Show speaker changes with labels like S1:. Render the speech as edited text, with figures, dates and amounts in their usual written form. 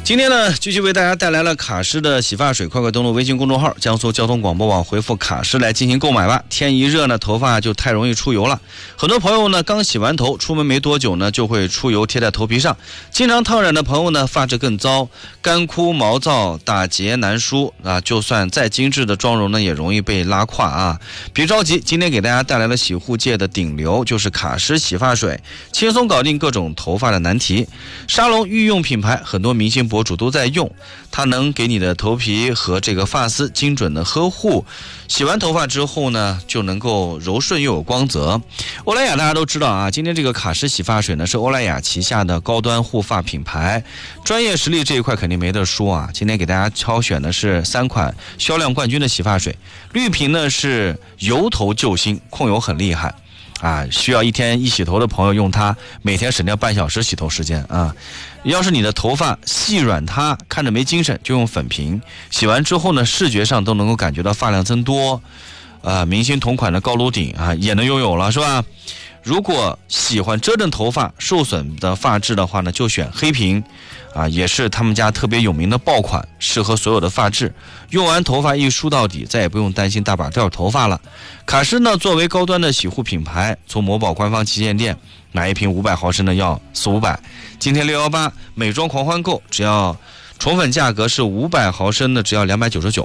S1: 今天呢，继续为大家带来了卡诗的洗发水，快快登录微信公众号江苏交通广播网，回复卡诗来进行购买吧。天一热呢，头发就太容易出油了。很多朋友呢，刚洗完头，出门没多久呢，就会出油贴在头皮上。经常烫染的朋友呢，发质更糟，干枯毛躁，打结难梳啊。就算再精致的妆容呢，也容易被拉胯啊。别着急，今天给大家带来了洗护界的顶流，就是卡诗洗发水，轻松搞定各种头发的难题。沙龙御用品牌，很多明星博主都在用，它能给你的头皮和这个发丝精准的呵护，洗完头发之后呢，就能够柔顺又有光泽。欧莱雅大家都知道啊，今天这个卡诗洗发水呢是欧莱雅旗下的高端护发品牌，专业实力这一块肯定没得说啊。今天给大家挑选的是3款销量冠军的洗发水，绿瓶呢是油头救星，控油很厉害啊，需要一天一洗头的朋友用它，每天省掉半小时洗头时间啊。要是你的头发细软塌，看着没精神，就用粉瓶，洗完之后呢，视觉上都能够感觉到发量增多，明星同款的高颅顶啊，也能拥有了，是吧？如果喜欢遮正头发受损的发质的话呢，就选黑瓶啊，也是他们家特别有名的爆款，适合所有的发质。用完头发一梳到底，再也不用担心大把掉头发了。卡诗呢，作为高端的洗护品牌，从某宝官方旗舰店买一瓶500毫升的要400-500，今天618美妆狂欢购，只要宠粉价格是500毫升的，只要299。